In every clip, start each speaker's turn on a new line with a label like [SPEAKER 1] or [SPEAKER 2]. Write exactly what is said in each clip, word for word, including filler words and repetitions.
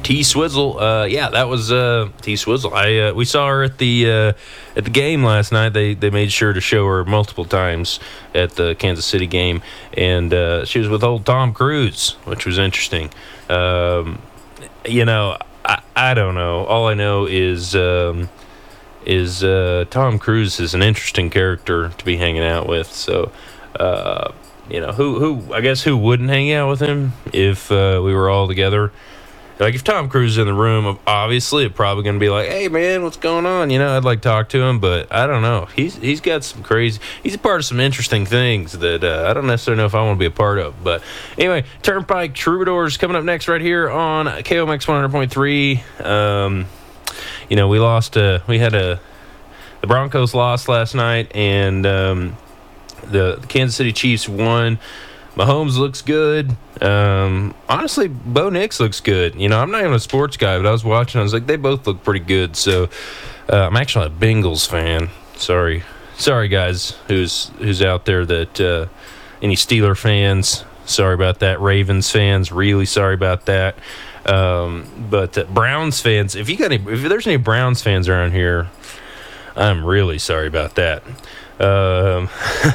[SPEAKER 1] T Swizzle. Uh, yeah, that was uh, T Swizzle. I uh, we saw her at the uh, at the game last night. They they made sure to show her multiple times at the Kansas City game, and uh, she was with old Tom Cruise, which was interesting. Um, you know, I, I don't know. All I know is um, is uh, Tom Cruise is an interesting character to be hanging out with. So. Uh, You know, who, who, I guess who wouldn't hang out with him if uh, we were all together? Like, if Tom Cruise is in the room, obviously, it's probably going to be like, hey, man, what's going on? You know, I'd like to talk to him, but I don't know. He's He's got some crazy, he's a part of some interesting things that uh, I don't necessarily know if I want to be a part of. But anyway, Turnpike Troubadours coming up next right here on K O M X one hundred point three. Um, you know, we lost, uh, we had a, the Broncos lost last night, and, um, The, the Kansas City Chiefs won. Mahomes looks good. Um, honestly, Bo Nix looks good. You know, I'm not even a sports guy, but I was watching. I was like, they both look pretty good. So uh, I'm actually a Bengals fan. Sorry, sorry guys, who's who's out there that uh, any Steeler fans. Sorry about that. Ravens fans, really sorry about that. Um, but uh, Browns fans, if you got any, if there's any Browns fans around here, I'm really sorry about that. Um,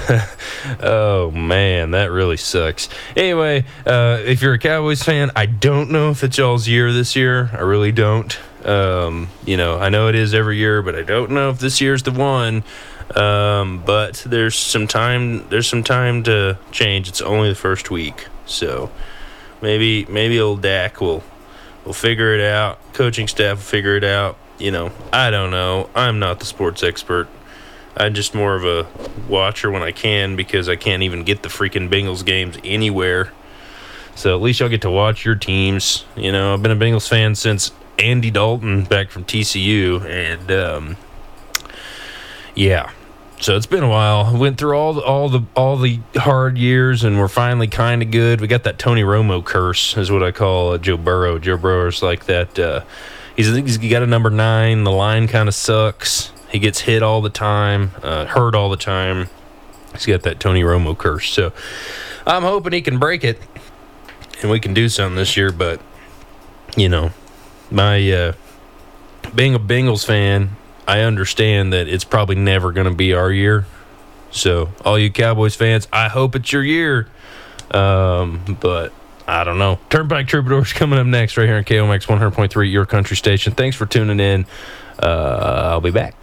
[SPEAKER 1] oh man, that really sucks. Anyway, uh, if you're a Cowboys fan, I don't know if it's y'all's year this year. I really don't. Um, you know, I know it is every year, but I don't know if this year's the one. Um, but there's some time. There's some time to change. It's only the first week, so maybe maybe old Dak will will figure it out. Coaching staff will figure it out. You know, I don't know. I'm not the sports expert. I'm just more of a watcher when I can because I can't even get the freaking Bengals games anywhere. So at least y'all get to watch your teams. You know, I've been a Bengals fan since Andy Dalton back from T C U. And, um, yeah. So it's been a while. Went through all the, all the all the hard years, and we're finally kind of good. We got that Tony Romo curse, is what I call uh, Joe Burrow. Joe Burrow's like that. Uh, he's, he's got a number nine. The line kind of sucks. He gets hit all the time, uh, hurt all the time. He's got that Tony Romo curse. So I'm hoping he can break it and we can do something this year. But, you know, my uh, being a Bengals fan, I understand that it's probably never going to be our year. So all you Cowboys fans, I hope it's your year. Um, but I don't know. Turnpike Troubadours coming up next right here on K O M X one hundred point three, your country station. Thanks for tuning in. Uh, I'll be back.